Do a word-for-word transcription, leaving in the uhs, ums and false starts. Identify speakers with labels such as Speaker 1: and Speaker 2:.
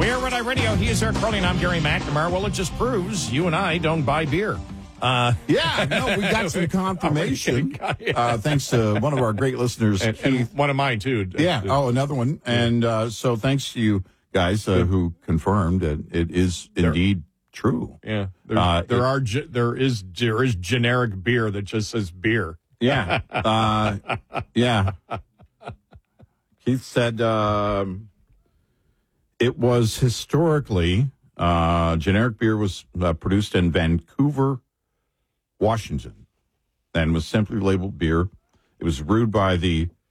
Speaker 1: We're Red Eye Radio. He is Eric Crowley, I'm Gary McNamara. Well, it just proves you and I don't buy beer. Uh,
Speaker 2: yeah, no, we got some confirmation. Uh, thanks to one of our great listeners.
Speaker 1: And, and one of mine, too.
Speaker 2: Yeah, oh, another one. And uh, so thanks to you guys uh, who confirmed that it is indeed true.
Speaker 1: Yeah, there,
Speaker 2: uh,
Speaker 1: there
Speaker 2: it,
Speaker 1: are ge- there is there is generic beer that just says beer.
Speaker 2: Yeah, uh, yeah. Keith said um, it was historically uh, generic beer was uh, produced in Vancouver, Washington, and was simply labeled beer. It was brewed by the